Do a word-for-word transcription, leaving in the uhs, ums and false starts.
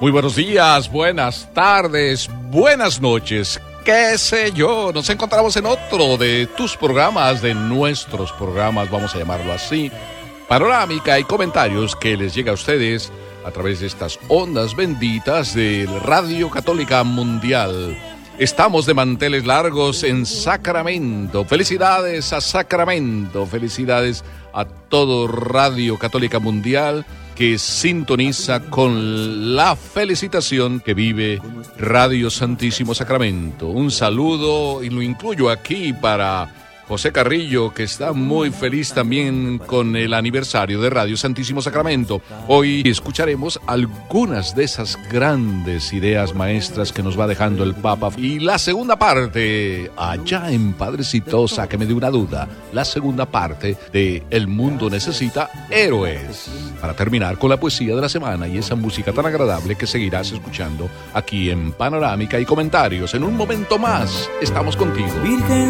Muy buenos días, buenas tardes, buenas noches, qué sé yo. Nos encontramos en otro de tus programas, de nuestros programas, vamos a llamarlo así. Panorámica y comentarios que les llega a ustedes a través de estas ondas benditas de Radio Católica Mundial. Estamos de manteles largos en Sacramento. Felicidades a Sacramento, felicidades a todo Radio Católica Mundial que sintoniza con la felicitación que vive Radio Santísimo Sacramento. Un saludo, y lo incluyo aquí para José Carrillo, que está muy feliz también con el aniversario de Radio Santísimo Sacramento. Hoy escucharemos algunas de esas grandes ideas maestras que nos va dejando el Papa. Y la segunda parte, allá en Padrecito, sáqueme de una duda, la segunda parte de El Mundo Necesita Héroes. Para terminar con la poesía de la semana y esa música tan agradable que seguirás escuchando aquí en Panorámica y Comentarios. En un momento más, estamos contigo. Virgen